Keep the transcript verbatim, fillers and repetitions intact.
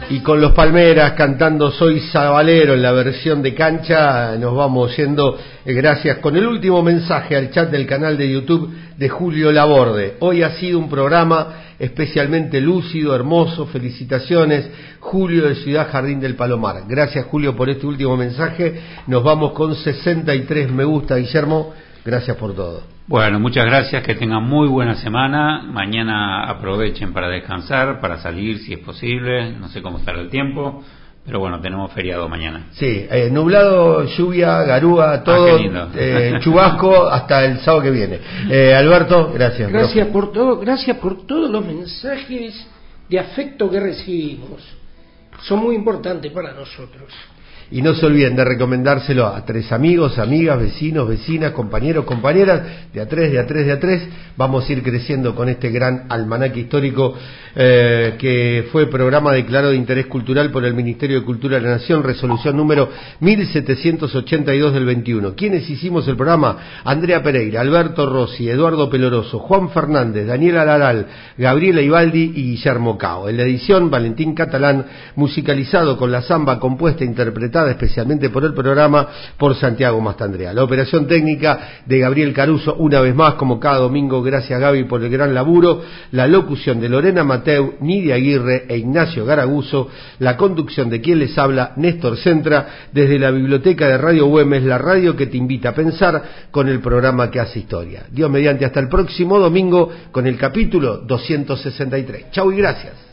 Y con los Palmeras cantando Soy Sabalero en la versión de cancha, nos vamos yendo, eh, gracias, con el último mensaje al chat del canal de YouTube de Julio Laborde. Hoy ha sido un programa especialmente lúcido, hermoso, felicitaciones, Julio de Ciudad Jardín del Palomar. Gracias, Julio, por este último mensaje. Nos vamos con sesenta y tres me gusta, Guillermo. Gracias por todo. Bueno, muchas gracias, que tengan muy buena semana. Mañana aprovechen para descansar, para salir si es posible, no sé cómo estará el tiempo, pero bueno, tenemos feriado mañana. Sí, eh, nublado, lluvia, garúa, todo, ah, qué lindo. eh, chubasco hasta el sábado que viene. Eh, Alberto, gracias. Gracias por todo, gracias por todos los mensajes de afecto que recibimos. Son muy importantes para nosotros. Y no se olviden de recomendárselo a tres amigos, amigas, vecinos, vecinas, compañeros, compañeras, de a tres, de a tres, de a tres. Vamos a ir creciendo con este gran almanaque histórico eh, que fue programa declarado de interés cultural por el Ministerio de Cultura de la Nación, resolución número mil setecientos ochenta y dos del veintiuno. ¿Quiénes hicimos el programa? Andrea Pereira, Alberto Rossi, Eduardo Peloroso, Juan Fernández, Daniela Laral, Gabriela Ibaldi y Guillermo Cao. En la edición, Valentín Catalán, musicalizado con la samba compuesta e interpretada especialmente por el programa por Santiago Mastandrea. La operación técnica de Gabriel Caruso, una vez más, como cada domingo, gracias Gaby por el gran laburo. La locución de Lorena Mateu, Nidia Aguirre e Ignacio Garaguso. La conducción de quien les habla, Néstor Centra, desde la biblioteca de Radio Güemes, la radio que te invita a pensar con el programa que hace historia. Dios mediante, hasta el próximo domingo con el capítulo doscientos sesenta y tres. Chau y gracias.